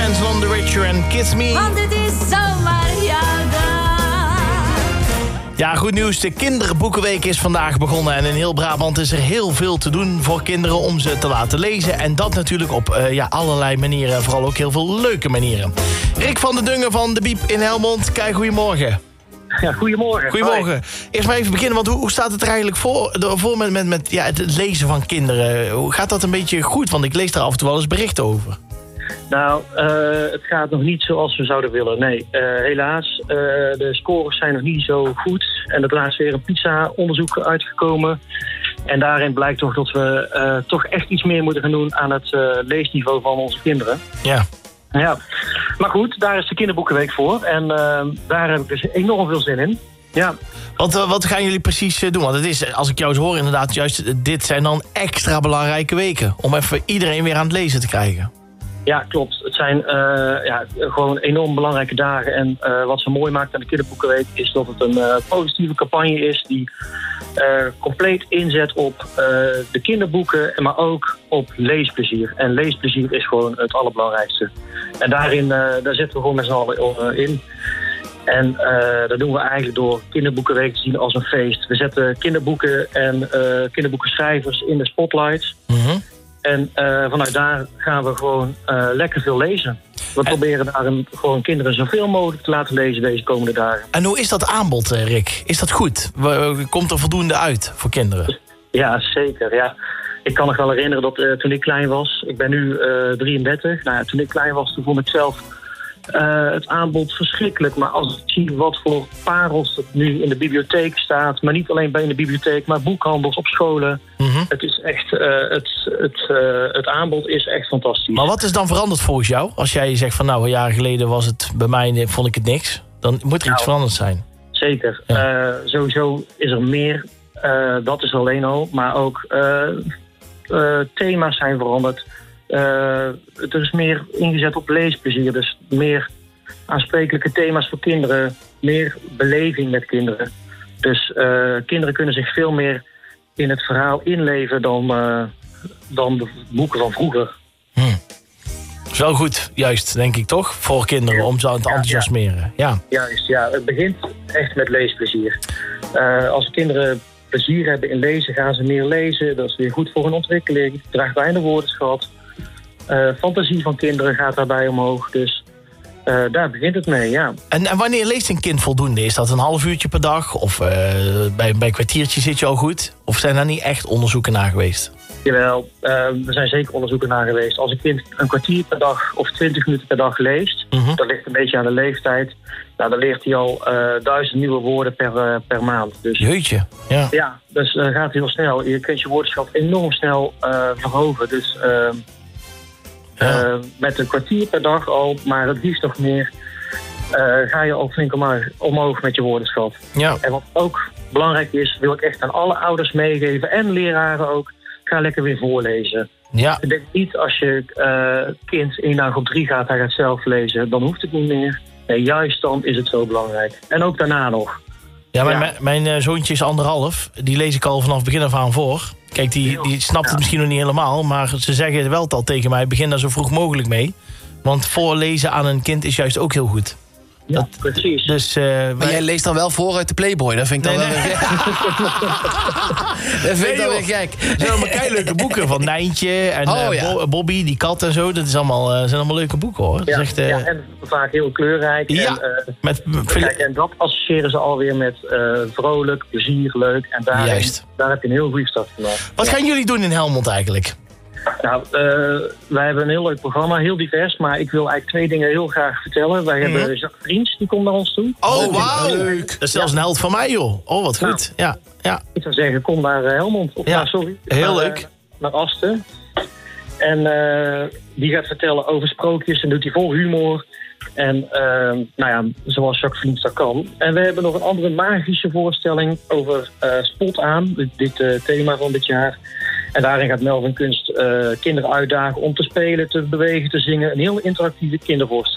Hansel the Richer en Kiss Me. Want het is zomaar jouw dag. Ja, goed nieuws. De kinderboekenweek is vandaag begonnen. En in heel Brabant is er heel veel te doen voor kinderen om ze te laten lezen. En dat natuurlijk op allerlei manieren. En vooral ook heel veel leuke manieren. Rick van den Dungen van De Biep in Helmond. Kijk, goedemorgen. Ja, goedemorgen. Goedemorgen. Hoi. Eerst maar even beginnen, want hoe staat het er eigenlijk voor met het lezen van kinderen? Hoe gaat dat een beetje goed? Want ik lees daar af en toe wel eens berichten over. Nou, het gaat nog niet zoals we zouden willen. Nee, helaas. De scores zijn nog niet zo goed. En er is laatst weer een PISA-onderzoek uitgekomen. En daarin blijkt toch dat we toch echt iets meer moeten gaan doen aan het leesniveau van onze kinderen. Ja. Ja, maar goed, daar is de kinderboekenweek voor. En daar heb ik dus enorm veel zin in. Ja. Wat gaan jullie precies doen? Want het is, als ik jou zo hoor, inderdaad, juist dit zijn dan extra belangrijke weken. Om even iedereen weer aan het lezen te krijgen. Ja, klopt. Het zijn gewoon enorm belangrijke dagen. En wat zo mooi maakt aan de kinderboekenweek is dat het een positieve campagne is die compleet inzet op de kinderboeken, maar ook op leesplezier. En leesplezier is gewoon het allerbelangrijkste. En daar zetten we gewoon met z'n allen in. En dat doen we eigenlijk door kinderboekenweek te zien als een feest. We zetten kinderboeken en kinderboekenschrijvers in de spotlight. Mm-hmm. En vanuit daar gaan we gewoon lekker veel lezen. We proberen daar gewoon kinderen zoveel mogelijk te laten lezen deze komende dagen. En hoe is dat aanbod, Rick? Is dat goed? Komt er voldoende uit voor kinderen? Ja, zeker. Ja. Ik kan nog wel herinneren dat toen ik klein was... Ik ben nu 33. Nou ja, toen ik klein was, toen vond ik zelf het aanbod verschrikkelijk. Maar als ik zie wat voor parels er nu in de bibliotheek staat... maar niet alleen bij de bibliotheek, maar boekhandels op scholen... Mm-hmm. Het is echt... het aanbod is echt fantastisch. Maar wat is dan veranderd volgens jou? Als jij zegt van nou, een jaar geleden was het bij mij, vond ik het niks. Dan moet er iets veranderd zijn. Zeker. Ja. Sowieso is er meer. Dat is alleen al. Maar ook thema's zijn veranderd. Er is meer ingezet op leesplezier. Dus meer aansprekelijke thema's voor kinderen. Meer beleving met kinderen. Dus kinderen kunnen zich veel meer in het verhaal inleven dan de boeken van vroeger. Dat is wel goed, juist, denk ik toch? Voor kinderen, om ze te enthousiasmeren. Ja. Juist, ja. Het begint echt met leesplezier. Als kinderen plezier hebben in lezen, gaan ze meer lezen. Dat is weer goed voor hun ontwikkeling. Draagt bij in de woordenschat. Fantasie van kinderen gaat daarbij omhoog. Dus daar begint het mee, ja. En wanneer leest een kind voldoende? Is dat een half uurtje per dag? Of bij een kwartiertje zit je al goed? Of zijn daar niet echt onderzoeken naar geweest? Jawel, er zijn zeker onderzoeken naar geweest. Als een kind een kwartier per dag of 20 minuten per dag leest... Mm-hmm. Dat ligt een beetje aan de leeftijd. Nou, dan leert hij al 1000 nieuwe woorden per maand. Dus, jeetje, ja. Ja, dus gaat heel snel. Je kunt je woordenschat enorm snel verhogen. Dus met een kwartier per dag al, maar het liefst nog meer... ga je al flink omhoog met je woordenschat. Ja. En wat ook belangrijk is, wil ik echt aan alle ouders meegeven... en leraren ook, ga lekker weer voorlezen. Ja. Ik denk niet als je kind 1 dag op 3 gaat, hij gaat zelf lezen... dan hoeft het niet meer. Nee, juist dan is het zo belangrijk. En ook daarna nog. Ja, mijn zoontje is 1,5. Die lees ik al vanaf begin af aan voor. Kijk, die snapt het misschien nog niet helemaal... maar ze zeggen wel al tegen mij... begin daar zo vroeg mogelijk mee. Want voorlezen aan een kind is juist ook heel goed. Ja, precies. Dus, maar jij leest dan wel voor uit de Playboy. Dat vind ik dan wel weer gek. Dat vind ik dan weer gek. Er zijn allemaal keileuke boeken van Nijntje en Bobby, die kat en zo. Dat is zijn allemaal leuke boeken, hoor. Ja, dat is echt, en vaak heel kleurrijk. Ja, en dat associëren ze alweer met vrolijk, plezier, leuk. En daar heb je een heel goede start gemaakt. Wat gaan jullie doen in Helmond eigenlijk? Nou, wij hebben een heel leuk programma, heel divers. Maar ik wil eigenlijk 2 dingen heel graag vertellen. Wij hebben Jacques Vriends, die komt naar ons toe. Oh, wauw! Leuk. Dat is zelfs een held van mij, joh. Oh, wat goed. Ja. Ik zou zeggen, kom naar Helmond. Heel leuk. Naar Asten. En die gaat vertellen over sprookjes en doet hij vol humor. En zoals Jacques Vriends dat kan. En we hebben nog een andere magische voorstelling over Spot aan. Dit thema van dit jaar. En daarin gaat Melvin Kunst kinderen uitdagen om te spelen, te bewegen, te zingen. Een heel interactieve kindervoorstelling.